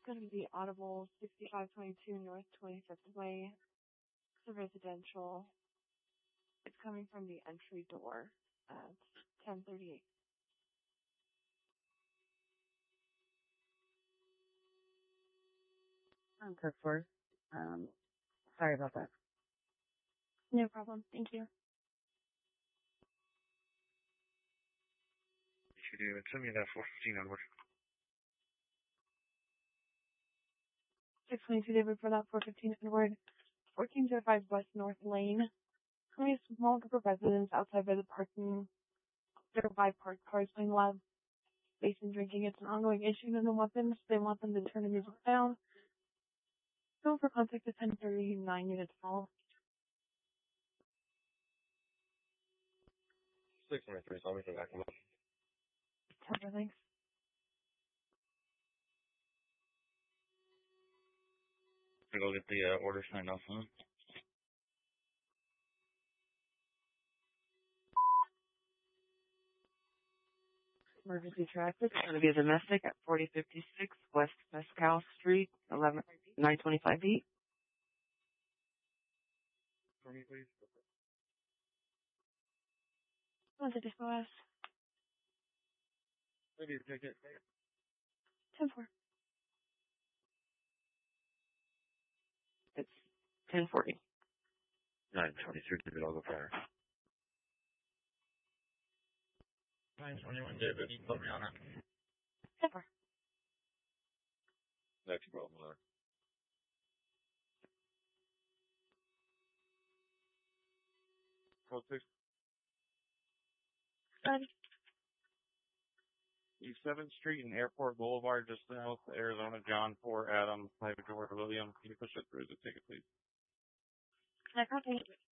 going to be Audible 6522 North 25th Way. It's a residential. It's coming from the entry door at 1038. I'm Kirkford. Sorry about that. No problem. Thank you. You should do it. Send me that 415 onward. 622 David for that 415 Edward. 1405 West North Lane. Only a small group of residents outside by the parking. There are 5 parked cars playing loud bass and drinking. It's an ongoing issue and the weapons. They want them to turn the music down. Go for contact at 1039 units fall. 623, so I'll be back in. Temper, thanks. Go get the order signed off, huh? Emergency traffic. It's going to be a domestic at 4056 West Mescal Street, 925 feet. For me, please. What's it, SOS? Maybe a ticket. 10-4. It's 1040. 923, David, I'll go fire. 921, David, you put me on it. 10-4. Next problem, Miller. Code 6. East 7th Street and Airport Boulevard, just south, Arizona, John 4, Adam, Private George William. Can you push it through the ticket, please? Can I copy?